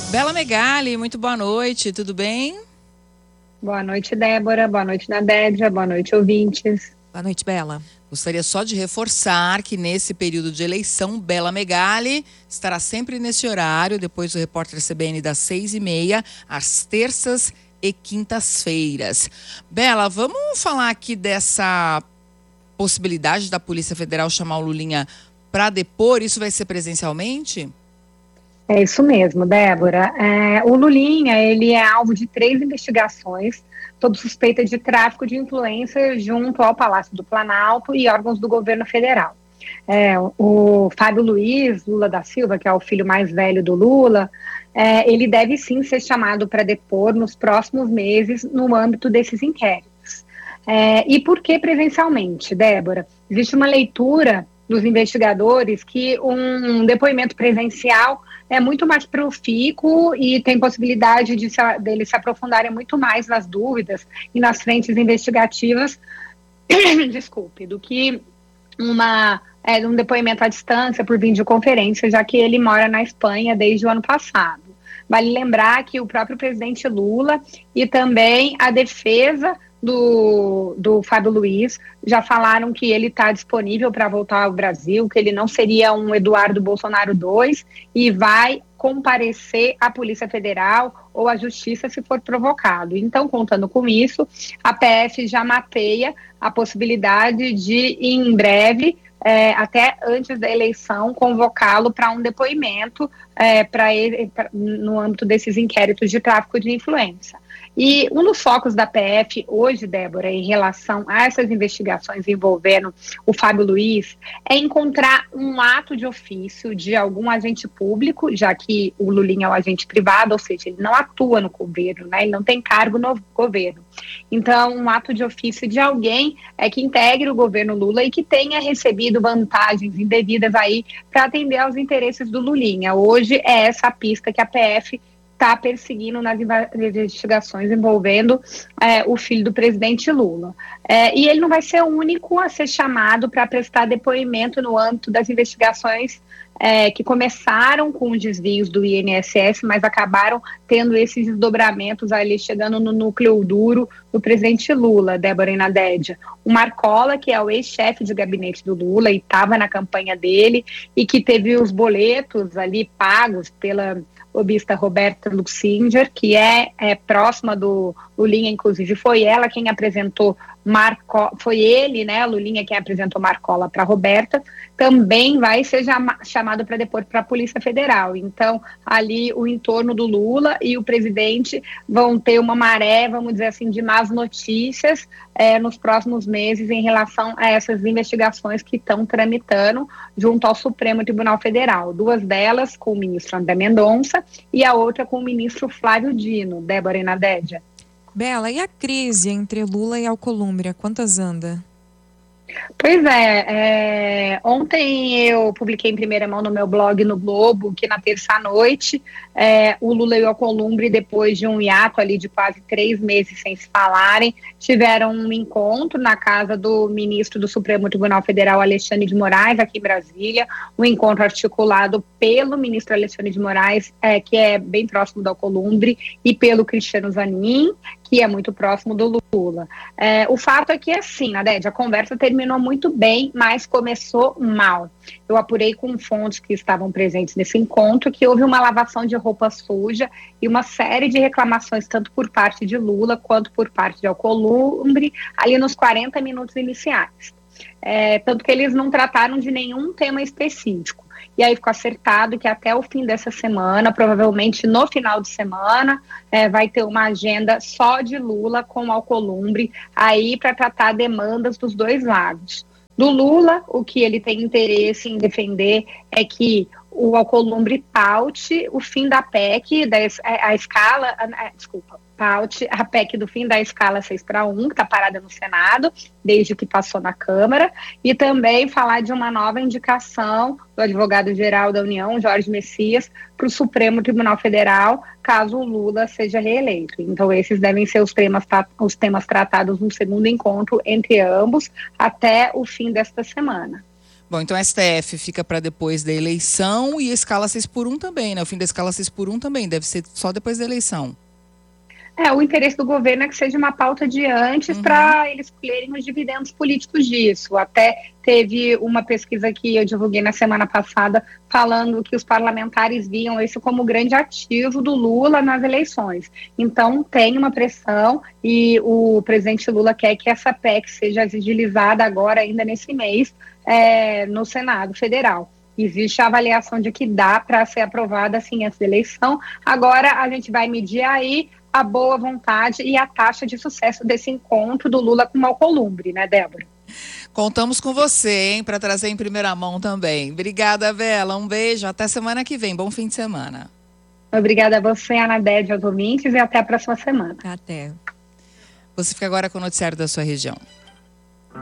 Bela Megali, muito boa noite, tudo bem? Boa noite, Débora. Boa noite, Nadédia. Boa noite, ouvintes. Boa noite, Bela. Gostaria só de reforçar que nesse período de eleição, Bela Megali estará sempre nesse horário, depois do Repórter CBN das 6h30, às terças e quintas-feiras. Bela, vamos falar aqui dessa possibilidade da Polícia Federal chamar o Lulinha para depor? Isso vai ser presencialmente? É isso mesmo, Débora. O Lulinha, ele é alvo de 3 investigações, sob suspeita de tráfico de influência junto ao Palácio do Planalto e órgãos do governo federal. O Fábio Luiz Lula da Silva, que é o filho mais velho do Lula, ele deve sim ser chamado para depor nos próximos meses no âmbito desses inquéritos. E por que presencialmente, Débora? Existe uma leitura dos investigadores que um depoimento presencial é muito mais profícuo e tem possibilidade deles se aprofundarem muito mais nas dúvidas e nas frentes investigativas, desculpe, do que um depoimento à distância por videoconferência, já que ele mora na Espanha desde o ano passado. Vale lembrar que o próprio presidente Lula e também a defesa do Fábio Luiz já falaram que ele está disponível para voltar ao Brasil, que ele não seria um Eduardo Bolsonaro II e vai comparecer à Polícia Federal ou à Justiça se for provocado. Então, contando com isso, a PF já mapeia a possibilidade de, em breve, até antes da eleição, convocá-lo para um depoimento no âmbito desses inquéritos de tráfico de influência. E um dos focos da PF hoje, Débora, em relação a essas investigações envolvendo o Fábio Luiz, é encontrar um ato de ofício de algum agente público, já que o Lulinha é um agente privado, ou seja, ele não atua no governo, né? Ele não tem cargo no governo. Então, um ato de ofício de alguém que integre o governo Lula e que tenha recebido vantagens indevidas aí para atender aos interesses do Lulinha. Hoje é essa a pista que a PF está perseguindo nas investigações envolvendo o filho do presidente Lula. E ele não vai ser o único a ser chamado para prestar depoimento no âmbito das investigações que começaram com os desvios do INSS, mas acabaram tendo esses desdobramentos ali, chegando no núcleo duro do presidente Lula, Débora e Nadédia. O Marcola, que é o ex-chefe de gabinete do Lula e estava na campanha dele, e que teve os boletos ali pagos pela lobista Roberta Luxinger, que é próxima do Lulinha, inclusive foi ela quem apresentou foi ele, né, Lulinha, quem apresentou Marcola para Roberta, também vai ser chamado para depor para a Polícia Federal. Então, ali o entorno do Lula e o presidente vão ter uma maré, vamos dizer assim, de más notícias nos próximos meses em relação a essas investigações que estão tramitando junto ao Supremo Tribunal Federal. 2 delas com o ministro André Mendonça e a outra com o ministro Flávio Dino, Débora e Nadédia. Bela, e a crise entre Lula e Alcolumbre, quantas anda? Pois ontem eu publiquei em primeira mão no meu blog no Globo que na terça-noite o Lula e o Alcolumbre, depois de um hiato ali de quase 3 meses sem se falarem, tiveram um encontro na casa do ministro do Supremo Tribunal Federal, Alexandre de Moraes, aqui em Brasília, um encontro articulado pelo ministro Alexandre de Moraes, que é bem próximo do Alcolumbre, e pelo Cristiano Zanin, que é muito próximo do Lula. O fato é que, assim, Nadédia, a conversa terminou muito bem, mas começou mal. Eu apurei com fontes que estavam presentes nesse encontro que houve uma lavação de roupa suja e uma série de reclamações, tanto por parte de Lula quanto por parte de Alcolumbre, ali nos 40 minutos iniciais. Tanto que eles não trataram de nenhum tema específico. E aí ficou acertado que até o fim dessa semana, provavelmente no final de semana, vai ter uma agenda só de Lula com Alcolumbre aí para tratar demandas dos 2 lados. Do Lula, o que ele tem interesse em defender é que o Alcolumbre paute o fim da PEC, paute a PEC do fim da escala 6/1, que está parada no Senado, desde que passou na Câmara, e também falar de uma nova indicação do advogado-geral da União, Jorge Messias, para o Supremo Tribunal Federal, caso o Lula seja reeleito. Então, esses devem ser os temas tratados no segundo encontro entre ambos, até o fim desta semana. Bom, então a STF fica para depois da eleição e a escala 6x1 também, né? O fim da escala 6x1 também deve ser só depois da eleição. O interesse do governo é que seja uma pauta de antes para eles colherem os dividendos políticos disso. Até teve uma pesquisa que eu divulguei na semana passada falando que os parlamentares viam isso como grande ativo do Lula nas eleições. Então tem uma pressão e o presidente Lula quer que essa PEC seja agilizada agora, ainda nesse mês, no Senado Federal. Existe a avaliação de que dá para ser aprovada assim antes da eleição. Agora a gente vai medir aí a boa vontade e a taxa de sucesso desse encontro do Lula com o Alcolumbre, né, Débora? Contamos com você, hein, para trazer em primeira mão também. Obrigada, Bela. Um beijo. Até semana que vem. Bom fim de semana. Obrigada a você, Ana Dédia, aos ouvintes, e até a próxima semana. Até. Você fica agora com o noticiário da sua região.